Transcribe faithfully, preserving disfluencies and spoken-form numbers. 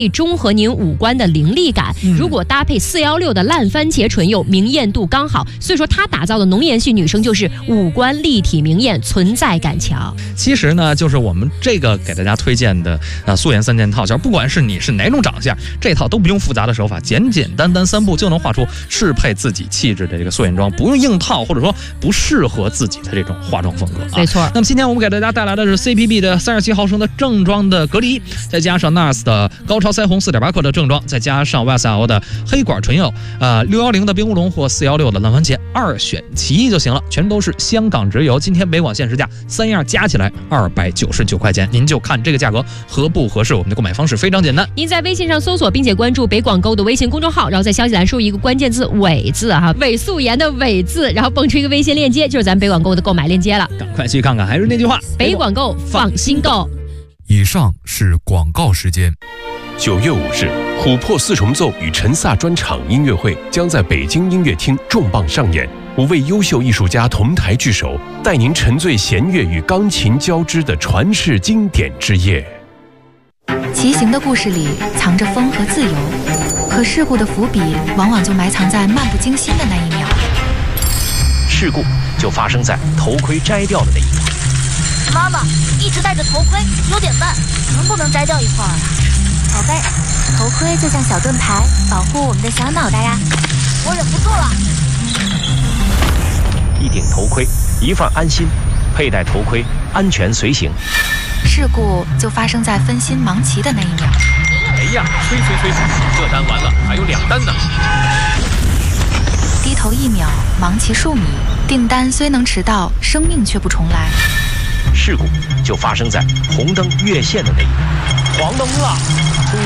中和您五官的凌厉感，嗯、如果搭配四一六的烂番茄唇釉，明艳度刚好，所以说它打造的浓颜系女生就是五官立体明艳，存在感强。 其实呢，就是我们这个给大家推荐的呃素颜三件套，不管是你是哪种长相，这套都不用复杂的手法，简简单单三步就能画出适配自己气质的这个素颜妆，不用硬套，或者说不适合自己的这种化妆风格、啊。 没错。 那么今天我们给大家带来的是 C P B 的三十七毫升的正装的隔离，再加上 N A R S 的高超腮红四点八克的正装，再加上 Y S L 的黑管唇釉，呃六一零的冰乌龙或四一六的烂番茄，二选其一就行了，全都是香港直邮。今天北广限时价三样加起来二百九十九块钱，您就看这个价格合不合适。我们的购买方式非常简单， 您在微信上搜索并且关注北广购的微信公众号，然后在消息栏输入一个关键字伪字哈，伪素颜的伪字，然后蹦出一个微信链接，就是咱们北广购的购买链接了。 赶快去看看，还是那句话， 北广购放心购。 以上是广告时间。 九月五日，琥珀四重奏与陈萨专场音乐会将在北京音乐厅重磅上演。五位优秀艺术家同台聚首，带您沉醉弦乐与钢琴交织的传世经典之夜。 骑行的故事里藏着风和自由，可事故的伏笔往往就埋藏在漫不经心的那一秒。 事故就发生在头盔摘掉的那一秒。 妈妈一直戴着头盔有点慢，能不能摘掉一会儿啊？ 宝贝，头盔就像小盾牌，保护我们的小脑袋呀。 我忍不住了。 一顶头盔，一份安心，佩戴头盔，安全随行。 事故就发生在分心忙骑的那一秒。 哎呀，催催催，这单完了，还有两单呢。 低头一秒，忙骑数米，订单虽能迟到，生命却不重来。 事故就发生在红灯越线的那一秒。黄灯了。